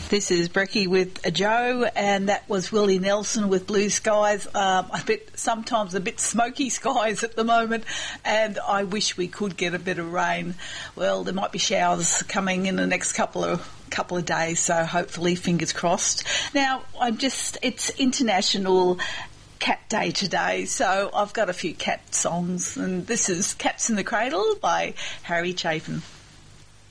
This is Brecky with Joe, and that was Willie Nelson with Blue Skies. Sometimes a bit smoky skies at the moment, and I wish we could get a bit of rain. Well, there might be showers coming in the next couple of days, so hopefully, fingers crossed. Now, it's International Cat Day today, so I've got a few cat songs, and this is Cats in the Cradle by Harry Chapin.